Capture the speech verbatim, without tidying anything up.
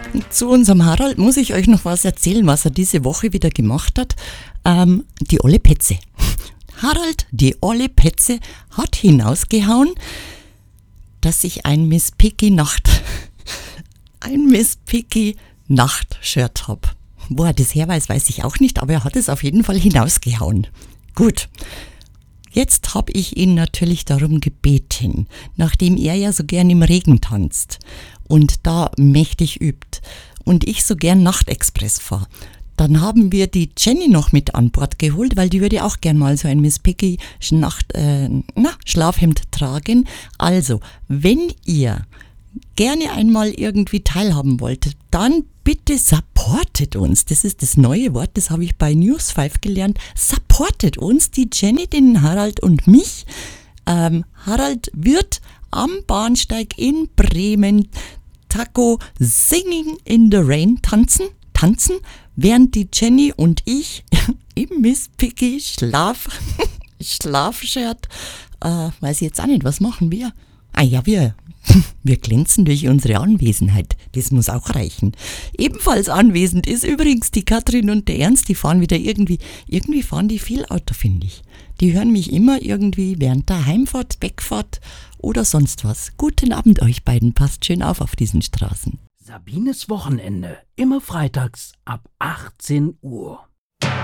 Zu unserem Harald muss ich euch noch was erzählen, was er diese Woche wieder gemacht hat. Ähm, die olle Petze. Harald, die olle Petze, hat hinausgehauen, dass ich ein Miss Piggy Nacht, ein Miss Piggy Nachtshirt habe. Wo er das her weiß, weiß ich auch nicht, aber er hat es auf jeden Fall hinausgehauen. Gut. Jetzt habe ich ihn natürlich darum gebeten, nachdem er ja so gern im Regen tanzt und da mächtig übt und ich so gern Nachtexpress fahre. Dann haben wir die Jenny noch mit an Bord geholt, weil die würde auch gern mal so ein Miss Piggy Nacht, äh, na, Schlafhemd tragen. Also, wenn ihr gerne einmal irgendwie teilhaben wollt, dann bitte supportet uns. Das ist das neue Wort, das habe ich bei News fünf gelernt. Supportet uns, die Jenny, den Harald und mich. Ähm, Harald wird am Bahnsteig in Bremen Taco Singing in the Rain tanzen, tanzen, während die Jenny und ich im Miss Piggy Schlaf, Schlafshirt, äh, weiß ich jetzt auch nicht, was machen wir? Ah ja, wir Wir glänzen durch unsere Anwesenheit. Das muss auch reichen. Ebenfalls anwesend ist übrigens die Katrin und der Ernst. Die fahren wieder irgendwie, irgendwie fahren die viel Auto, finde ich. Die hören mich immer irgendwie während der Heimfahrt, Wegfahrt oder sonst was. Guten Abend euch beiden. Passt schön auf auf diesen Straßen. Sabines Wochenende. Immer freitags ab achtzehn Uhr.